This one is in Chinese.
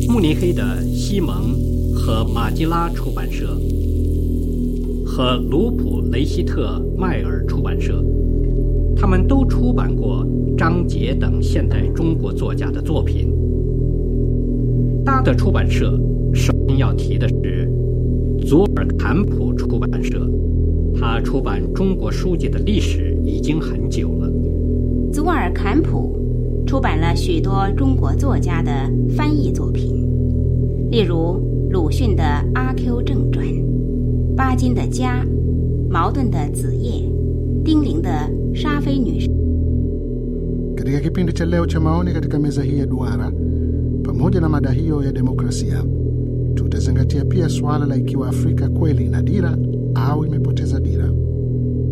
慕尼黑的西蒙和马基拉出版社和卢普雷希特迈尔出版社，他们都出版过张杰等现代中国作家的作品。大的出版社首先要提的是祖尔坎普出版社，他出版中国书籍的历史已经很久了。 祖尔坎普出版了许多中国作家的翻译作品，例如鲁迅的《阿 Q 正传》，巴金的《家》，茅盾的《子夜》，丁玲的《沙菲女士》。 Katika kipindi cha leo cha maoni katika meza hii ya duara, pamoja na mada hiyo ya demokrasia, tutazingatia pia suala la ikiwa Afrika kweli ina dira au imepoteza dira.